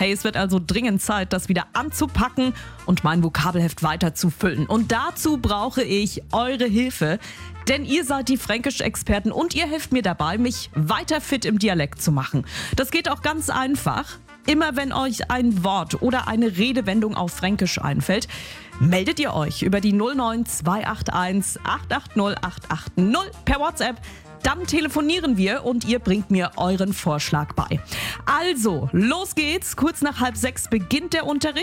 Hey, es wird also dringend Zeit, das wieder anzupacken und mein Vokabelheft weiter zu füllen. Und dazu brauche ich eure Hilfe, denn ihr seid die Fränkisch-Experten und ihr helft mir dabei, mich weiter fit im Dialekt zu machen. Das geht auch ganz einfach. Immer wenn euch ein Wort oder eine Redewendung auf Fränkisch einfällt, meldet ihr euch über die 09281 880 880 per WhatsApp. Dann telefonieren wir und ihr bringt mir euren Vorschlag bei. Also, los geht's. Kurz nach 5:30 beginnt der Unterricht.